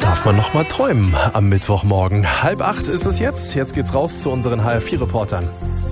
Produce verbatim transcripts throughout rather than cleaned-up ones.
Darf man noch mal träumen am Mittwochmorgen. Halb acht ist es jetzt. Jetzt geht's raus zu unseren H R vier Reportern.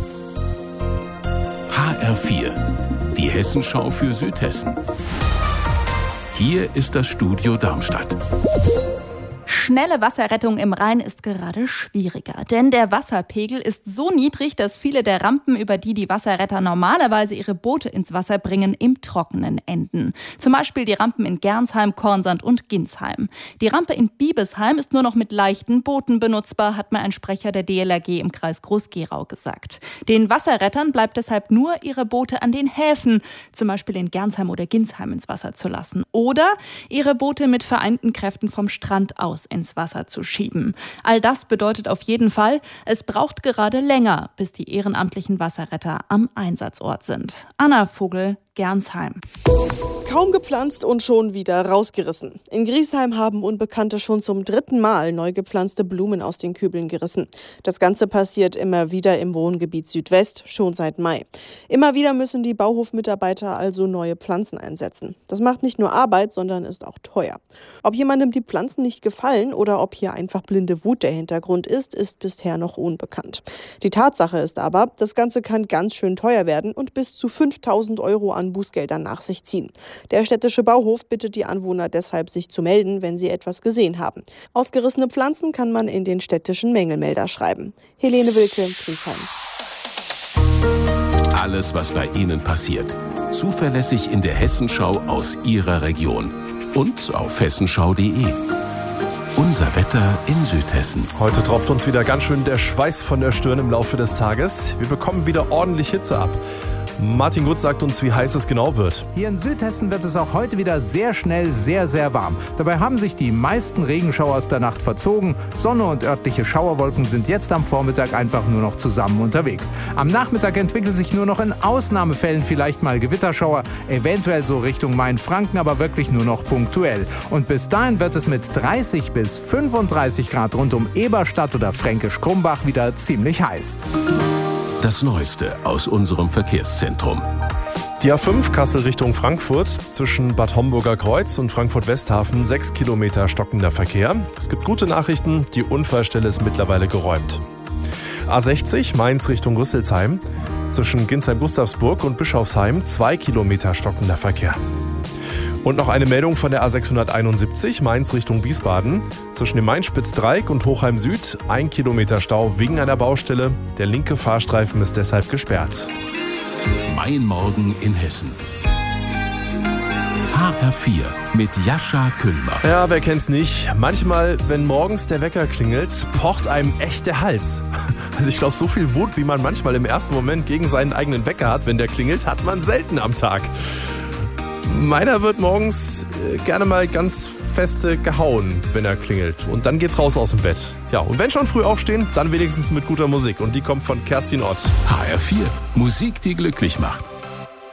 H R vier, die Hessenschau für Südhessen. Hier ist das Studio Darmstadt. Schnelle Wasserrettung im Rhein ist gerade schwieriger, denn der Wasserpegel ist so niedrig, dass viele der Rampen, über die die Wasserretter normalerweise ihre Boote ins Wasser bringen, im Trockenen enden. Zum Beispiel die Rampen in Gernsheim, Kornsand und Ginsheim. Die Rampe in Biebesheim ist nur noch mit leichten Booten benutzbar, hat mir ein Sprecher der D L R G im Kreis Groß-Gerau gesagt. Den Wasserrettern bleibt deshalb nur, ihre Boote an den Häfen, zum Beispiel in Gernsheim oder Ginsheim, ins Wasser zu lassen. Oder ihre Boote mit vereinten Kräften vom Strand aus ins Wasser zu schieben. All das bedeutet auf jeden Fall, es braucht gerade länger, bis die ehrenamtlichen Wasserretter am Einsatzort sind. Anna Vogel, Gernsheim. Kaum gepflanzt und schon wieder rausgerissen. In Griesheim haben Unbekannte schon zum dritten Mal neu gepflanzte Blumen aus den Kübeln gerissen. Das Ganze passiert immer wieder im Wohngebiet Südwest, schon seit Mai. Immer wieder müssen die Bauhofmitarbeiter also neue Pflanzen einsetzen. Das macht nicht nur Arbeit, sondern ist auch teuer. Ob jemandem die Pflanzen nicht gefallen oder ob hier einfach blinde Wut der Hintergrund ist, ist bisher noch unbekannt. Die Tatsache ist aber, das Ganze kann ganz schön teuer werden und bis zu fünftausend Euro an Bußgeldern nach sich ziehen. Der städtische Bauhof bittet die Anwohner deshalb, sich zu melden, wenn sie etwas gesehen haben. Ausgerissene Pflanzen kann man in den städtischen Mängelmelder schreiben. Helene Wilke, Griesheim. Alles, was bei Ihnen passiert. Zuverlässig in der Hessenschau aus Ihrer Region. Und auf hessenschau punkt de. Unser Wetter in Südhessen. Heute tropft uns wieder ganz schön der Schweiß von der Stirn im Laufe des Tages. Wir bekommen wieder ordentlich Hitze ab. Martin Gut sagt uns, wie heiß es genau wird. Hier in Südhessen wird es auch heute wieder sehr schnell sehr, sehr warm. Dabei haben sich die meisten Regenschauer aus der Nacht verzogen. Sonne und örtliche Schauerwolken sind jetzt am Vormittag einfach nur noch zusammen unterwegs. Am Nachmittag entwickeln sich nur noch in Ausnahmefällen vielleicht mal Gewitterschauer, eventuell so Richtung Main-Franken, aber wirklich nur noch punktuell. Und bis dahin wird es mit dreißig bis fünfunddreißig Grad rund um Eberstadt oder Fränkisch-Krumbach wieder ziemlich heiß. Das Neueste aus unserem Verkehrszentrum. Die A fünf Kassel Richtung Frankfurt, zwischen Bad Homburger Kreuz und Frankfurt-Westhafen, sechs Kilometer stockender Verkehr. Es gibt gute Nachrichten, die Unfallstelle ist mittlerweile geräumt. A sechzig Mainz Richtung Rüsselsheim, zwischen Ginsheim-Gustavsburg und Bischofsheim, zwei Kilometer stockender Verkehr. Und noch eine Meldung von der A sechshunderteinundsiebzig, Mainz Richtung Wiesbaden. Zwischen dem Mainspitzdreieck und Hochheim Süd ein Kilometer Stau wegen einer Baustelle. Der linke Fahrstreifen ist deshalb gesperrt. Mein Morgen in Hessen. H R vier mit Jascha Kühlmer. Ja, wer kennt's nicht? Manchmal, wenn morgens der Wecker klingelt, pocht einem echt der Hals. Also ich glaube, so viel Wut, wie man manchmal im ersten Moment gegen seinen eigenen Wecker hat, wenn der klingelt, hat man selten am Tag. Meiner wird morgens äh, gerne mal ganz feste gehauen, wenn er klingelt. Und dann geht's raus aus dem Bett. Ja, und wenn schon früh aufstehen, dann wenigstens mit guter Musik. Und die kommt von Kerstin Ott. H R vier, Musik, die glücklich macht.